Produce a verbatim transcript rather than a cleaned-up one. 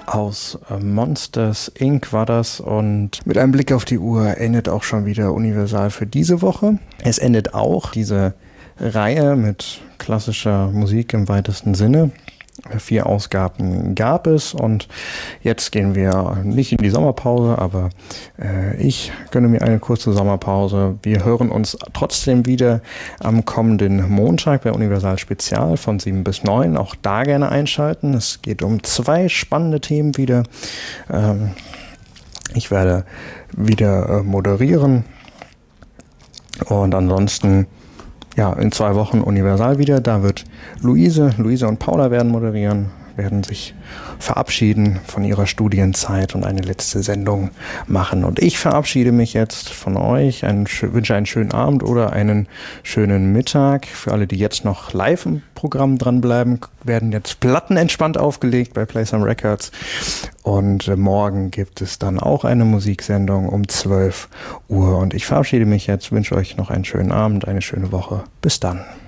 Aus Monsters Incorporated war das, und mit einem Blick auf die Uhr endet auch schon wieder Universal für diese Woche. Es endet auch diese Reihe mit klassischer Musik im weitesten Sinne. Vier Ausgaben gab es, und jetzt gehen wir nicht in die Sommerpause, aber äh, ich gönne mir eine kurze Sommerpause. Wir hören uns trotzdem wieder am kommenden Montag bei Universal Spezial von sieben bis neun. Auch da gerne einschalten. Es geht um zwei spannende Themen wieder. Ähm, ich werde wieder äh, moderieren, und ansonsten ja, in zwei Wochen Universal wieder. Da wird Luise, Luise und Paula werden moderieren, werden sich verabschieden von ihrer Studienzeit und eine letzte Sendung machen. Und ich verabschiede mich jetzt von euch, einen, wünsche einen schönen Abend oder einen schönen Mittag. Für alle, die jetzt noch live im Programm dranbleiben, werden jetzt Platten entspannt aufgelegt bei Play Some Records. Und morgen gibt es dann auch eine Musiksendung um zwölf Uhr. Und ich verabschiede mich jetzt, wünsche euch noch einen schönen Abend, eine schöne Woche. Bis dann.